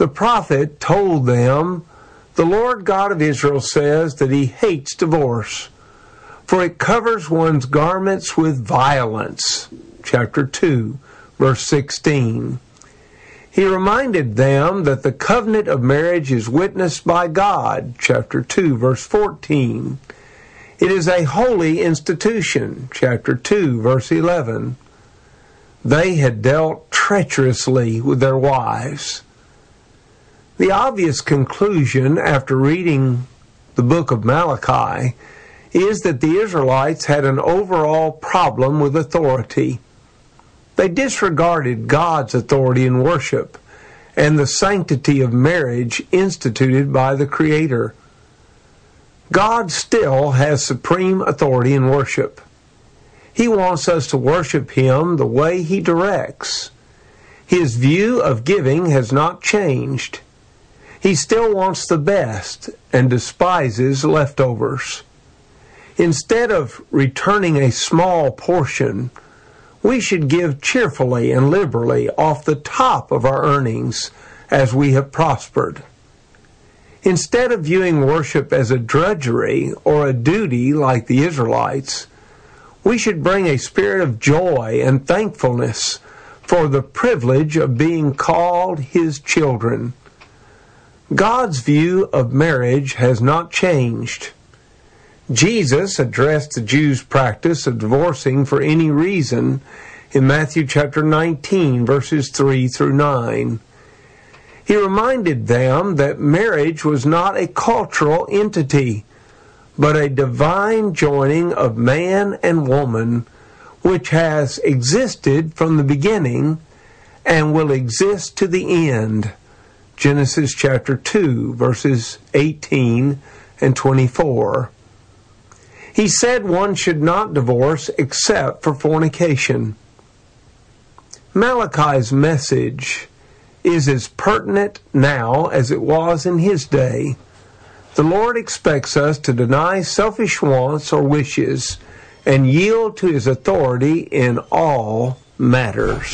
The prophet told them, "The Lord God of Israel says that he hates divorce, for it covers one's garments with violence." Chapter 2, verse 16. He reminded them that the covenant of marriage is witnessed by God. Chapter 2, verse 14. It is a holy institution. Chapter 2, verse 11. They had dealt treacherously with their wives. The obvious conclusion after reading the book of Malachi is that the Israelites had an overall problem with authority. They disregarded God's authority in worship and the sanctity of marriage instituted by the Creator. God still has supreme authority in worship. He wants us to worship Him the way He directs. His view of giving has not changed. He still wants the best and despises leftovers. Instead of returning a small portion, we should give cheerfully and liberally off the top of our earnings as we have prospered. Instead of viewing worship as a drudgery or a duty like the Israelites, we should bring a spirit of joy and thankfulness for the privilege of being called His children. God's view of marriage has not changed. Jesus addressed the Jews' practice of divorcing for any reason in Matthew chapter 19, verses 3 through 9. He reminded them that marriage was not a cultural entity, but a divine joining of man and woman, which has existed from the beginning and will exist to the end. Genesis chapter 2, verses 18 and 24. He said one should not divorce except for fornication. Malachi's message is as pertinent now as it was in his day. The Lord expects us to deny selfish wants or wishes and yield to His authority in all matters.